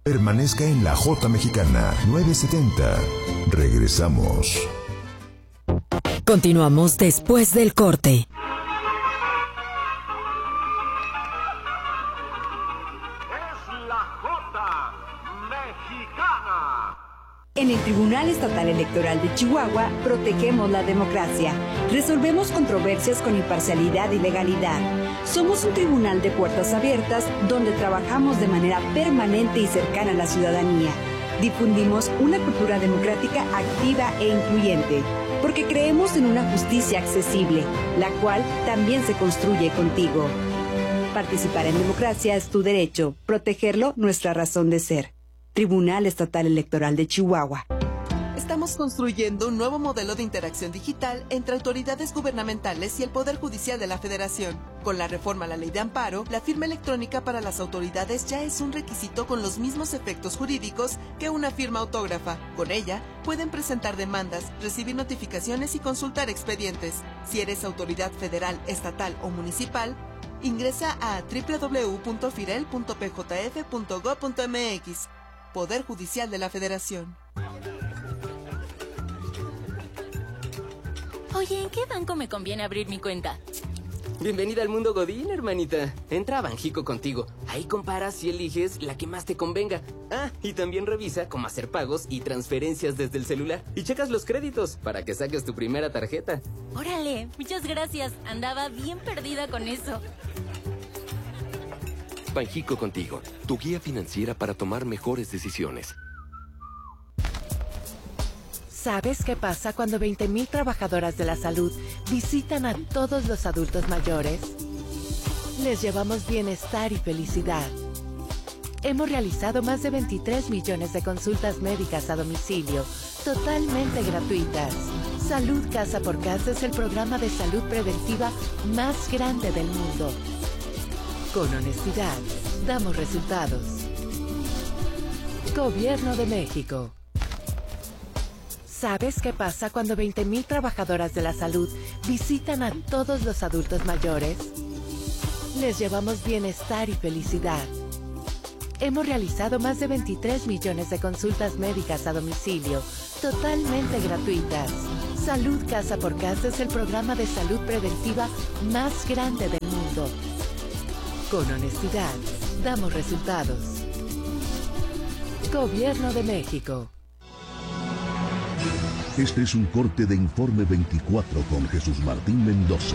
Permanezca en la J Mexicana 970. Regresamos. Continuamos después del corte. En el Tribunal Estatal Electoral de Chihuahua, protegemos la democracia. Resolvemos controversias con imparcialidad y legalidad. Somos un tribunal de puertas abiertas donde trabajamos de manera permanente y cercana a la ciudadanía. Difundimos una cultura democrática activa e incluyente, porque creemos en una justicia accesible, la cual también se construye contigo. Participar en democracia es tu derecho, protegerlo nuestra razón de ser. Tribunal Estatal Electoral de Chihuahua. Estamos construyendo un nuevo modelo de interacción digital entre autoridades gubernamentales y el Poder Judicial de la Federación. Con la reforma a la Ley de Amparo, la firma electrónica para las autoridades ya es un requisito con los mismos efectos jurídicos que una firma autógrafa. Con ella, pueden presentar demandas, recibir notificaciones y consultar expedientes. Si eres autoridad federal, estatal o municipal, ingresa a www.firel.pjf.gov.mx. Poder Judicial de la Federación. Oye, ¿en qué banco me conviene abrir mi cuenta? Bienvenida al mundo Godín, hermanita. Entra a Banjico contigo. Ahí comparas y eliges la que más te convenga. Ah, y también revisa cómo hacer pagos y transferencias desde el celular. Y checas los créditos para que saques tu primera tarjeta. Órale, muchas gracias. Andaba bien perdida con eso. Banjico contigo, tu guía financiera para tomar mejores decisiones. ¿Sabes qué pasa cuando 20,000 trabajadoras de la salud visitan a todos los adultos mayores? Les llevamos bienestar y felicidad. Hemos realizado más de 23 millones de consultas médicas a domicilio, totalmente gratuitas. Salud Casa por Casa es el programa de salud preventiva más grande del mundo. Con honestidad, damos resultados. Gobierno de México. ¿Sabes qué pasa cuando 20,000 trabajadoras de la salud visitan a todos los adultos mayores? Les llevamos bienestar y felicidad. Hemos realizado más de 23 millones de consultas médicas a domicilio, totalmente gratuitas. Salud Casa por Casa es el programa de salud preventiva más grande del mundo. Con honestidad, damos resultados. Gobierno de México. Este es un corte de Informe 24 con Jesús Martín Mendoza.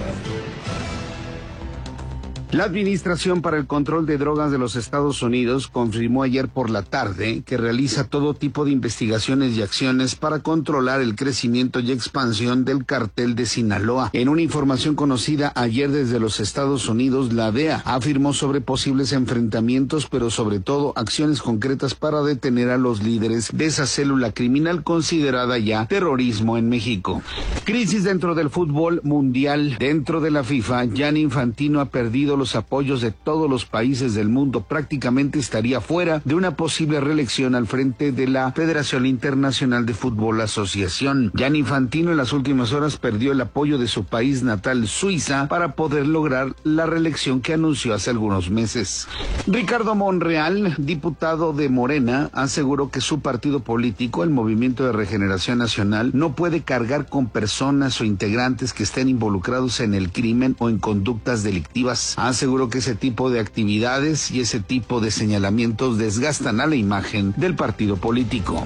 La Administración para el Control de Drogas de los Estados Unidos confirmó ayer por la tarde que realiza todo tipo de investigaciones y acciones para controlar el crecimiento y expansión del cártel de Sinaloa. En una información conocida ayer desde los Estados Unidos, la DEA afirmó sobre posibles enfrentamientos, pero sobre todo acciones concretas para detener a los líderes de esa célula criminal considerada ya terrorismo en México. Crisis dentro del fútbol mundial. Dentro de la FIFA, Gianni Infantino ha perdido los apoyos de todos los países del mundo. Prácticamente estaría fuera de una posible reelección al frente de la Federación Internacional de Fútbol Asociación. Gianni Infantino en las últimas horas perdió el apoyo de su país natal, Suiza, para poder lograr la reelección que anunció hace algunos meses. Ricardo Monreal, diputado de Morena, aseguró que su partido político, el Movimiento de Regeneración Nacional, no puede cargar con personas o integrantes que estén involucrados en el crimen o en conductas delictivas. Aseguró que ese tipo de actividades y ese tipo de señalamientos desgastan a la imagen del partido político.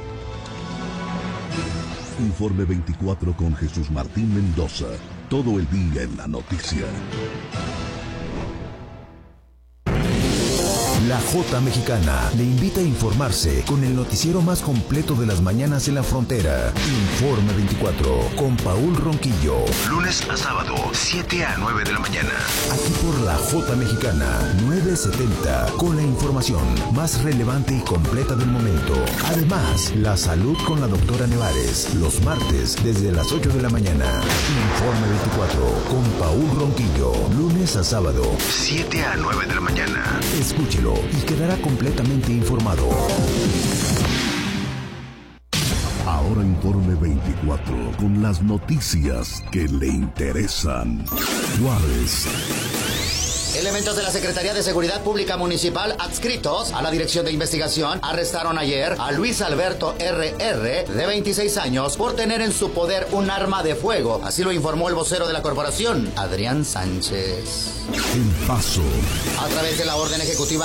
Informe 24 con Jesús Martín Mendoza. Todo el día en la noticia. La J Mexicana le invita a informarse con el noticiero más completo de las mañanas en la frontera. Informe 24 con Paul Ronquillo. Lunes a sábado, 7 a 9 de la mañana. Aquí por la J Mexicana 970 con la información más relevante y completa del momento. Además, la salud con la doctora Nevares. Los martes desde las 8 de la mañana. Informe 24 con Paul Ronquillo. Lunes a sábado, 7 a 9 de la mañana. Escúchelo y quedará completamente informado. Ahora Informe 24 con las noticias que le interesan. Juárez. Elementos de la Secretaría de Seguridad Pública Municipal adscritos a la Dirección de Investigación arrestaron ayer a Luis Alberto R.R., de 26 años, por tener en su poder un arma de fuego. Así lo informó el vocero de la corporación, Adrián Sánchez. El Paso. A través de la orden ejecutiva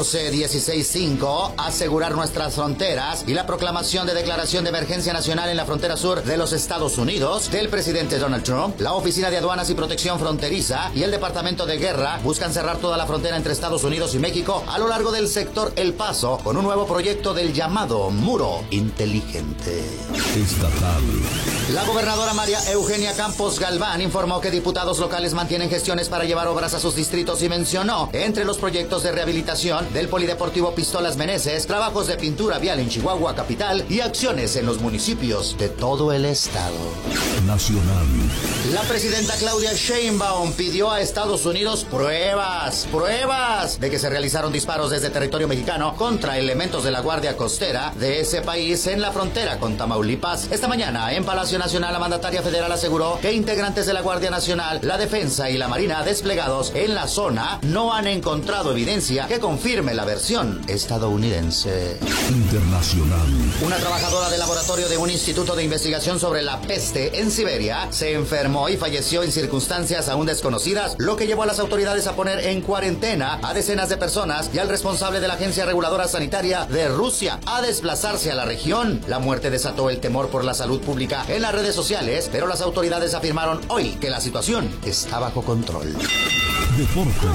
14165, asegurar nuestras fronteras y la proclamación de declaración de emergencia nacional en la frontera sur de los Estados Unidos del presidente Donald Trump, la Oficina de Aduanas y Protección Fronteriza y el Departamento de Guerra buscan cerrar toda la frontera entre Estados Unidos y México a lo largo del sector El Paso con un nuevo proyecto del llamado Muro Inteligente. Estatal. La gobernadora María Eugenia Campos Galván informó que diputados locales mantienen gestiones para llevar obras a sus distritos y mencionó entre los proyectos de rehabilitación del Polideportivo Pistolas Meneses, trabajos de pintura vial en Chihuahua capital y acciones en los municipios de todo el estado. Nacional. La presidenta Claudia Sheinbaum pidió a Estados Unidos pruebas de que se realizaron disparos desde territorio mexicano contra elementos de la Guardia Costera de ese país en la frontera con Tamaulipas. Esta mañana, en Palacio Nacional, la mandataria federal aseguró que integrantes de la Guardia Nacional, la Defensa y la Marina desplegados en la zona no han encontrado evidencia que confirme la versión estadounidense. Internacional. Una trabajadora del laboratorio de un instituto de investigación sobre la peste en Siberia se enfermó y falleció en circunstancias aún desconocidas, lo que llevó a las autoridades a poner en cuarentena a decenas de personas y al responsable de la Agencia Reguladora Sanitaria de Rusia a desplazarse a la región. La muerte desató el temor por la salud pública en las redes sociales, pero las autoridades afirmaron hoy que la situación está bajo control. Deportes.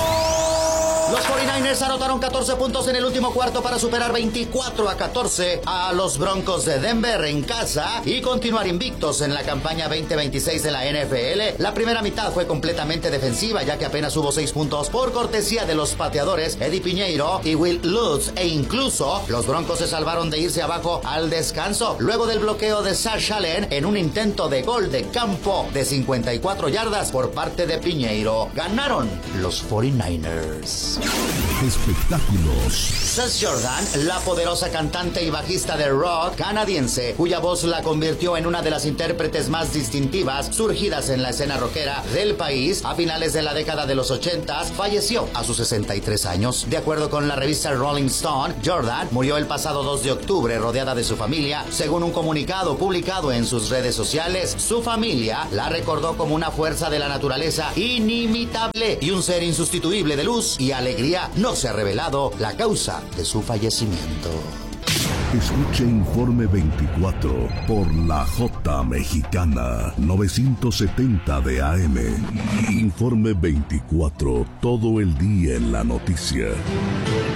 Los 49ers anotaron 14 puntos en el último cuarto para superar 24-14 a los Broncos de Denver en casa y continuar invictos en la campaña 2026 de la NFL. La primera mitad fue completamente defensiva, ya que apenas hubo 6 puntos por cortesía de los pateadores Eddie Piñeiro y Will Lutz, e incluso los Broncos se salvaron de irse abajo al descanso luego del bloqueo de Sash Allen en un intento de gol de campo de 54 yardas por parte de Piñeiro. Ganaron los 49ers. Espectáculos. Seth Jordan, la poderosa cantante y bajista de rock canadiense, cuya voz la convirtió en una de las intérpretes más distintivas surgidas en la escena rockera del país a finales de la década de los 80, falleció a sus 63 años. De acuerdo con la revista Rolling Stone, Jordan murió el pasado 2 de octubre rodeada de su familia. Según un comunicado publicado en sus redes sociales, su familia la recordó como una fuerza de la naturaleza inimitable y un ser insustituible de luz y alegría. No se ha revelado la causa de su fallecimiento. Escuche Informe 24 por la J Mexicana 970 de AM. Informe 24, todo el día en la noticia.